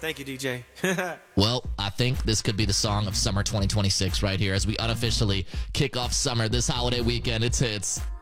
Thank you, DJ. Well, I think this could be the song of summer 2026 right here as we unofficially kick off summer this holiday weekend. It's hits.